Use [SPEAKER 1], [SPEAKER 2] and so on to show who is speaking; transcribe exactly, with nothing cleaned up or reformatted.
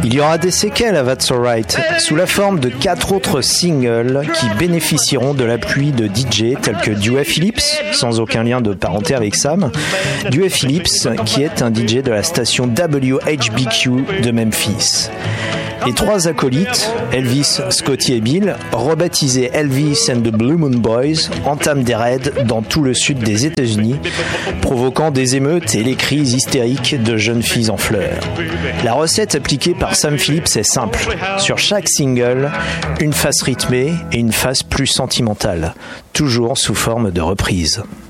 [SPEAKER 1] Il y aura des séquelles à That's Alright, sous la forme de quatre autres singles qui bénéficieront de l'appui de D J tels que Dewey Phillips, sans aucun lien de parenté avec Sam, Dewey Phillips qui est un D J de la station W H B Q de Memphis. Les trois acolytes, Elvis, Scotty et Bill, rebaptisés Elvis and the Blue Moon Boys, entament des raids dans tout le sud des États-Unis, provoquant des émeutes et les cris hystériques de jeunes filles en fleurs. La recette appliquée par Sam Phillips est simple. Sur chaque single, une face rythmée et une face plus sentimentale, toujours sous forme de reprise.